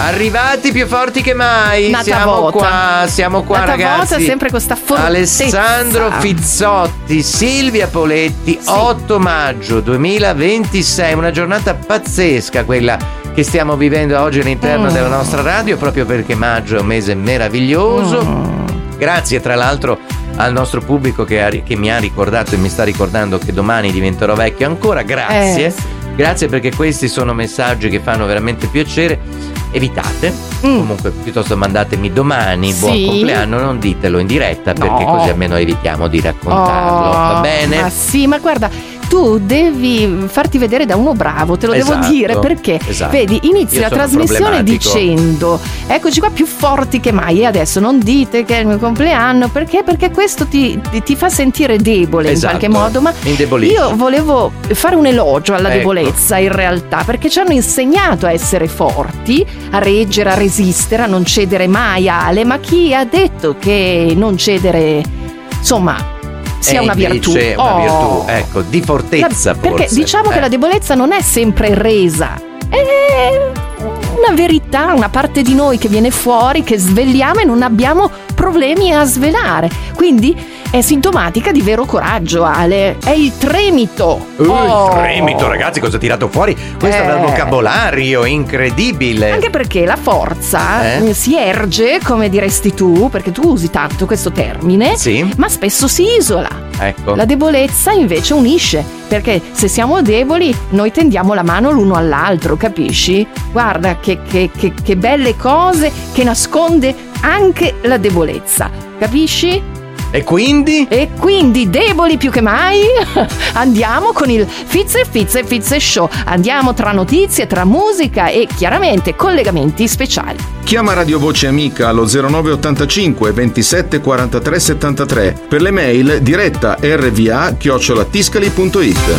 Arrivati più forti che mai. Siamo qua ragazzi. È sempre questa fortezza. Alessandro Fizzotti, Silvia Poletti, sì. 8 maggio 2026, una giornata pazzesca quella che stiamo vivendo oggi all'interno della nostra radio, proprio perché maggio è un mese meraviglioso. Grazie tra l'altro al nostro pubblico che mi ha ricordato e mi sta ricordando che domani diventerò vecchio ancora. Grazie. Grazie, perché questi sono messaggi che fanno veramente piacere. Evitate, comunque piuttosto mandatemi domani buon compleanno, non ditelo in diretta, perché così almeno evitiamo di raccontarlo, va bene? Ma sì, ma guarda, tu devi farti vedere da uno bravo, te lo devo dire, perché vedi, inizi la trasmissione dicendo eccoci qua più forti che mai, e adesso non dite che è il mio compleanno, perché questo ti fa sentire debole in qualche modo, ma io volevo fare un elogio alla debolezza in realtà, perché ci hanno insegnato a essere forti, a reggere, a resistere, a non cedere mai, Ale, ma chi ha detto che non cedere, insomma, sia una virtù? Una virtù, ecco, di fortezza forse. Perché diciamo che la debolezza non è sempre resa, è una verità, una parte di noi che viene fuori, che svegliamo e non abbiamo problemi a svelare. Quindi è sintomatica di vero coraggio, Ale. È il tremito. Il tremito, ragazzi, cosa ha tirato fuori? Questo è un vocabolario incredibile. Anche perché la forza si erge, come diresti tu, perché tu usi tanto questo termine, ma spesso si isola. Ecco. La debolezza invece unisce, perché se siamo deboli noi tendiamo la mano l'uno all'altro, capisci? Guarda che belle cose che nasconde anche la debolezza, capisci? E quindi? Deboli più che mai andiamo con il Fizze Show. Andiamo tra notizie, tra musica e chiaramente collegamenti speciali. Chiama Radio Voce Amica allo 0985 27 43 73. Per le mail diretta rva@tiscali.it.